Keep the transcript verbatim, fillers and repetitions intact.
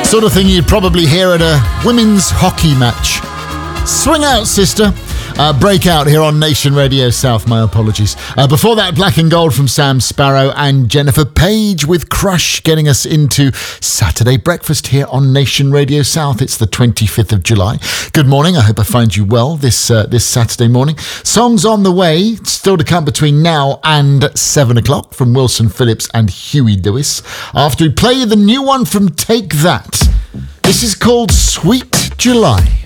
Sort of thing you'd probably hear at a women's hockey match. Swing out, sister. Uh, break out here on Nation Radio South. My apologies. Uh, before that, Black and Gold from Sam Sparrow and Jennifer Page with Crush, getting us into Saturday breakfast here on Nation Radio South. It's the twenty-fifth of July. Good morning. I hope I find you well this uh, this Saturday morning. Songs on the way, still to come between now and seven o'clock from Wilson Phillips and Huey Lewis. After we play the new one from Take That. This is called Sweet July.